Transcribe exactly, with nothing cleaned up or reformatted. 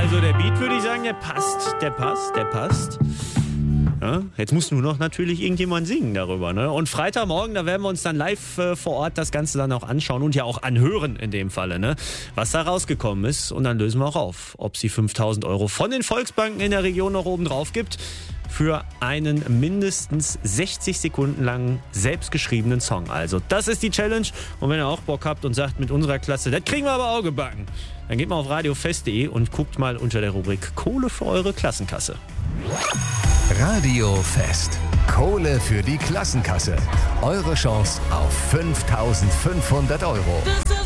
Also der Beat, würde ich sagen, der passt, der passt, der passt. Ja, jetzt muss nur noch natürlich irgendjemand singen darüber. Ne? Und Freitagmorgen, da werden wir uns dann live äh, vor Ort das Ganze dann auch anschauen und ja auch anhören in dem Falle, ne? Was da rausgekommen ist. Und dann lösen wir auch auf, ob sie fünftausend Euro von den Volksbanken in der Region noch oben drauf gibt für einen mindestens sechzig Sekunden langen selbstgeschriebenen Song. Also das ist die Challenge. Und wenn ihr auch Bock habt und sagt, mit unserer Klasse, das kriegen wir aber auch gebacken, dann geht mal auf radiofest punkt de und guckt mal unter der Rubrik Kohle für eure Klassenkasse. Radio Fest. Kohle für die Klassenkasse. Eure Chance auf fünftausendfünfhundert Euro.